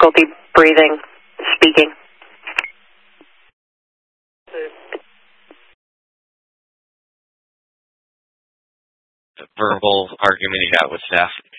difficulty breathing, speaking. Verbal argument you got with staff.